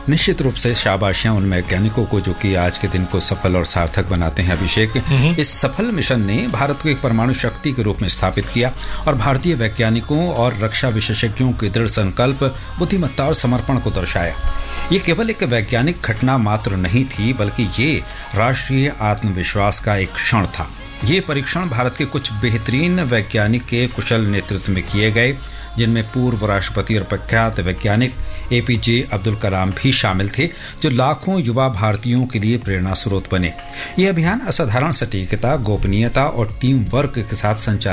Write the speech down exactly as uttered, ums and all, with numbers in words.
निश्चित रूप से शाबाशियां उन वैज्ञानिकों को जो कि आज के दिन को सफल और सार्थक बनाते हैं। अभिषेक, इस सफल मिशन ने भारत को एक परमाणु शक्ति के रूप में स्थापित किया और भारतीय वैज्ञानिकों और रक्षा विशेषज्ञों के दृढ़ संकल्प, बुद्धिमत्ता और समर्पण को दर्शाया। ये केवल एक वैज्ञानिक घटना मात्र नहीं थी, बल्कि ये राष्ट्रीय आत्मविश्वास का एक क्षण था। ये परीक्षण भारत के कुछ बेहतरीन वैज्ञानिक के कुशल नेतृत्व में किए गए, जिनमें पूर्व राष्ट्रपति और प्रख्यात वैज्ञानिक एपीजे अब्दुल कलाम भी शामिल थे, जो लाखों युवा भारतीयों के लिए प्रेरणा स्रोत बने। यह अभियान असाधारण सटीकता, गोपनीयता और टीम वर्क के साथ संचालित